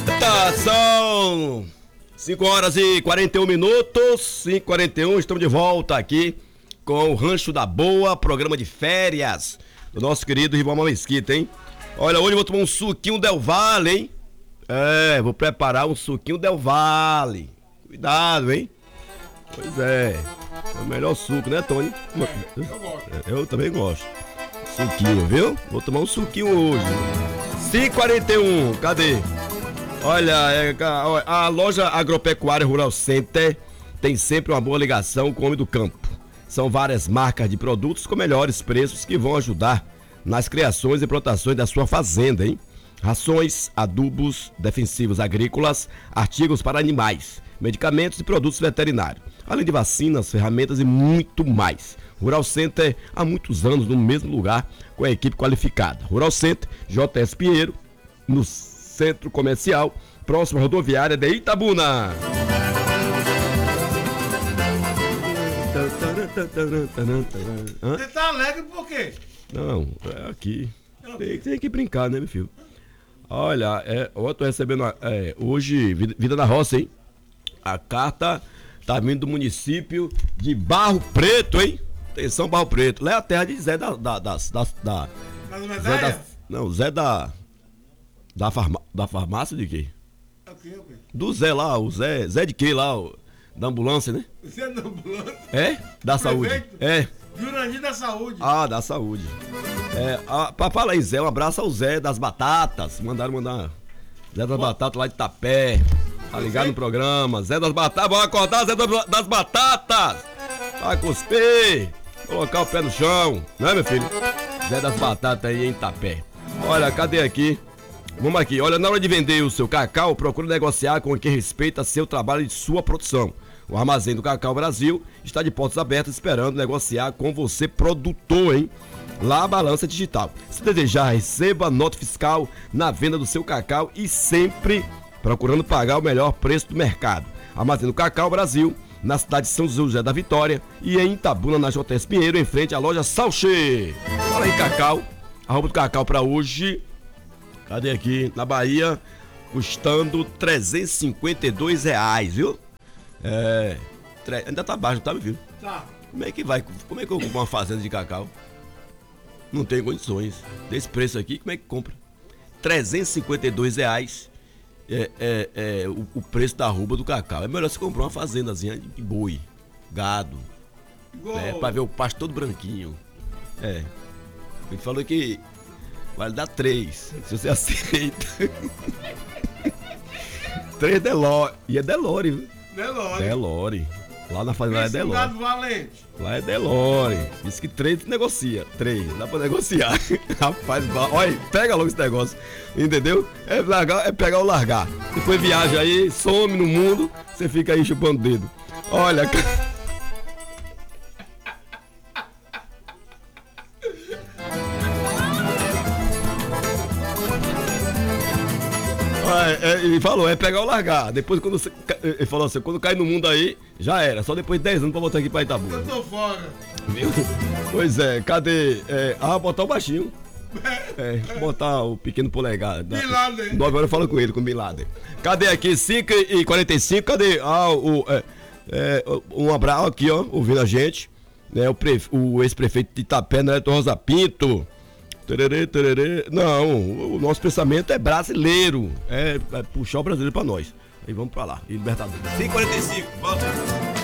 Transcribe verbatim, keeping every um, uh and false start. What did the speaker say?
Tá, são cinco horas e quarenta e um minutos, cinco e quarenta e um, estamos de volta aqui com o Rancho da Boa, programa de férias do nosso querido Ribamar Mesquita, hein? Olha, hoje eu vou tomar um suquinho Del Valle, hein? É, vou preparar um suquinho Del Valle. Cuidado, hein? Pois é, é o melhor suco, né, Tony? Eu gosto. Eu também gosto. Suquinho, viu? Vou tomar um suquinho hoje. cinco e quarenta e um, cadê? Olha, é, a, a loja Agropecuária Rural Center tem sempre uma boa ligação com o homem do campo. São várias marcas de produtos com melhores preços que vão ajudar nas criações e plantações da sua fazenda, hein? Rações, adubos, defensivos agrícolas, artigos para animais, medicamentos e produtos veterinários, além de vacinas, ferramentas e muito mais. Rural Center, há muitos anos no mesmo lugar, com a equipe qualificada. Rural Center, J S Pinheiro, no Centro Comercial, próximo à rodoviária de Itabuna. Você tá alegre por quê? Não, é aqui. Tem, tem que brincar, né, meu filho? Olha, é, eu tô recebendo é, hoje, vida, vida na roça, hein? A carta tá vindo do município de Barro Preto, hein? Atenção, Barro Preto. Lá é a terra de Zé da... da, da, da, da Zé da não, Zé da... Da, farma, da farmácia de quê? Aqui, okay. Do Zé lá, o Zé... Zé de quê lá? O, da ambulância, né? Zé da ambulância? É? Da saúde. É. Jurandir da saúde. Ah, da saúde. É, a, pra falar aí, Zé, um abraço ao Zé das Batatas. Mandaram mandar. Zé das Batatas lá de Tapé. Tá ligado no programa. Zé das Batatas, vamos acordar, Zé das Batatas! Vai cuspir! Colocar o pé no chão, né, meu filho? Zé das Batatas aí em Tapé. Olha, cadê aqui? Vamos aqui. Olha, na hora de vender o seu cacau, procure negociar com quem respeita seu trabalho e sua produção. O Armazém do Cacau Brasil está de portas abertas esperando negociar com você, produtor, hein? Lá a balança digital. Se desejar, receba nota fiscal na venda do seu cacau e sempre procurando pagar o melhor preço do mercado. Armazém do Cacau Brasil, na cidade de São José da Vitória e em Itabuna, na J S Pinheiro, em frente à loja Salche. Fala aí, Cacau. Arroba do Cacau para hoje. Cadê aqui? Na Bahia, custando trezentos e cinquenta e dois reais, viu? É, tre... ainda tá baixo, tá, meu filho? Tá. Como é que vai? Como é que eu compro uma fazenda de cacau? Não tem condições. Desse preço aqui, como é que compra? trezentos e cinquenta e dois reais é, é, é o, o preço da arroba do cacau. É melhor você comprar uma fazendazinha de boi, gado, né, pra ver o pasto todo branquinho. É. Ele falou que vai dar três, se você aceita. Três Delore. E é Delore, viu? Delore. Delore. Lá na fazenda é Delore. Valente. Lá é Delore. Diz que três negocia. Três. Dá pra negociar. Rapaz, olha, pega logo esse negócio. Entendeu? É, largar, é pegar ou largar. Depois viaja aí, some no mundo, você fica aí chupando o dedo. Olha. É, é, ele falou, é pegar ou largar. Depois, quando você, ele falou assim, quando cai no mundo aí, já era. Só depois de dez anos pra voltar aqui pra Itabuna. Eu tô fora. Viu? Pois é, cadê? É, ah, botar o baixinho. É, botar o pequeno polegar. Bin Laden. nove horas eu falo com ele, com o Bin Laden. Cadê aqui? cinco e quarenta e cinco, cadê? Ah, o. É, é, um abraço aqui, ó, ouvindo a gente. Né, o, prefe, o ex-prefeito de Itapé, Neto Rosa Pinto. Tererê, tererê. Não, o nosso pensamento é brasileiro. É, é puxar o brasileiro pra nós. Aí vamos pra lá. E Libertadores. cinco e quarenta e cinco, volta.